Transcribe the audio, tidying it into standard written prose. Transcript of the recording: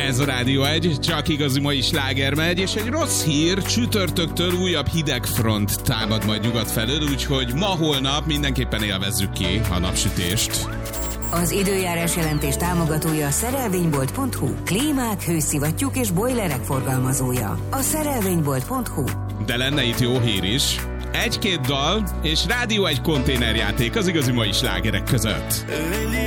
Ez a Rádió 1, csak igazi mai sláger megy, és egy rossz hír, csütörtöktől újabb hidegfront támad majd nyugat felől, úgyhogy ma-holnap mindenképpen élvezzük ki a napsütést. Az időjárás jelentés támogatója a szerelvénybolt.hu, klímák, hőszivattyúk és bojlerek forgalmazója. A szerelvénybolt.hu. De lenne itt jó hír is. Egy-két dal és Rádió 1 konténerjáték az igazi mai slágerek között.